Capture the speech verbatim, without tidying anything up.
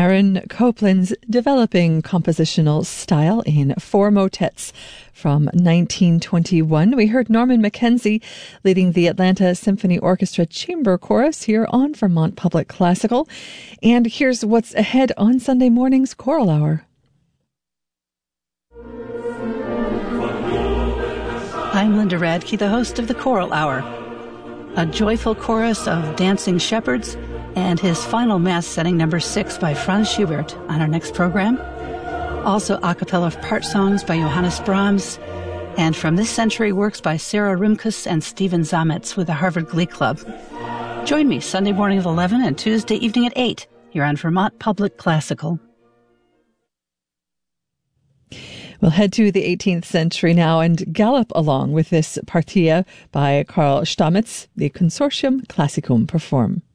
Aaron Copland's developing compositional style in four motets from nineteen twenty-one. We heard Norman Mackenzie leading the Atlanta Symphony Orchestra Chamber Chorus here on Vermont Public Classical. And here's what's ahead on Sunday morning's Choral Hour. I'm Linda Radke, the host of the Choral Hour. A joyful chorus of dancing shepherds and his final mass setting, number six, by Franz Schubert, on our next program. Also a cappella part songs by Johannes Brahms, and from this century, works by Sarah Rimkus and Stephen Zametz with the Harvard Glee Club. Join me Sunday morning at eleven and Tuesday evening at eight here on Vermont Public Classical. We'll head to the eighteenth century now and gallop along with this Partia by Karl Stamitz, the Consortium Classicum perform.